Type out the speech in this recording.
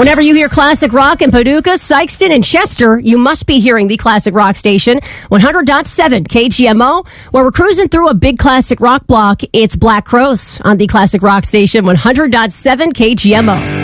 Whenever you hear classic rock in Paducah, Sykeston, and Chester, you must be hearing the classic rock station, 100.7 KGMO, where we're cruising through a big classic rock block. It's Black Crowes on the classic rock station, 100.7 KGMO.